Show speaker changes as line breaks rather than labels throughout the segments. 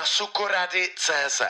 sukorady.cz.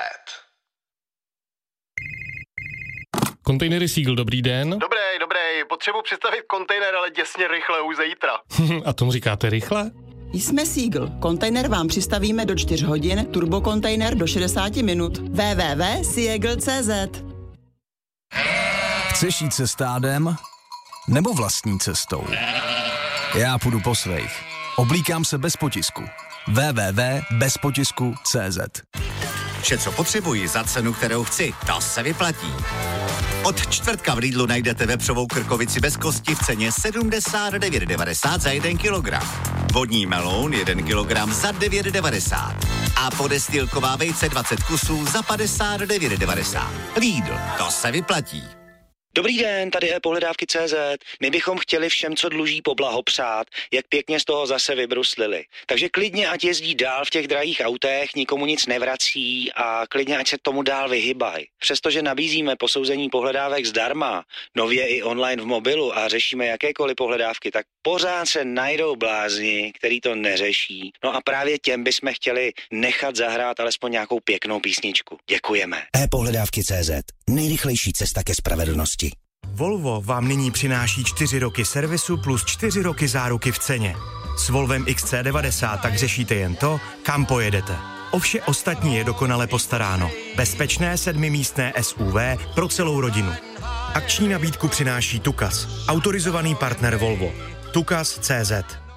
Kontejnery Seagull, dobrý den.
Dobrý. Potřebuji přistavit kontejner, ale děsně rychle, už zítra.
A tomu říkáte rychle?
Jsme Seagull. Kontejner vám přistavíme do 4 hodin, turbokontejner do 60 minut. www.seagull.cz.
Chceš jít se stádem? Nebo vlastní cestou? Já půjdu po svých. Oblíkám se bez potisku. www.bezpotisku.cz.
Vše, co potřebuji za cenu, kterou chci, to se vyplatí. Od čtvrtka v Lidlu najdete vepřovou krkovici bez kosti v ceně 79,90 za 1 kilogram. Vodní meloun 1 kilogram za 9,90. A podestýlková vejce 20 kusů za 59,90. Lidl, to se vyplatí.
Dobrý den, tady je Pohledávky.cz. My bychom chtěli všem, co dluží, poblahopřát, jak pěkně z toho zase vybruslili. Takže klidně, ať jezdí dál v těch drahých autech, nikomu nic nevrací a klidně, ať se tomu dál vyhybají. Přestože nabízíme posouzení pohledávek zdarma, nově i online v mobilu a řešíme jakékoliv pohledávky, tak pořád se najdou blázni, který to neřeší. No a právě těm bychom chtěli nechat zahrát alespoň nějakou pěknou písničku. Děkujeme.
e-pohledávky.cz. Nejrychlejší cesta ke spravedlnosti.
Volvo vám nyní přináší 4 roky servisu plus 4 roky záruky v ceně. S Volvem XC90 tak řešíte jen to, kam pojedete. O vše ostatní je dokonale postaráno. Bezpečné 7místné SUV pro celou rodinu. Akční nabídku přináší Tukas, autorizovaný partner Volvo. Tukas.cz.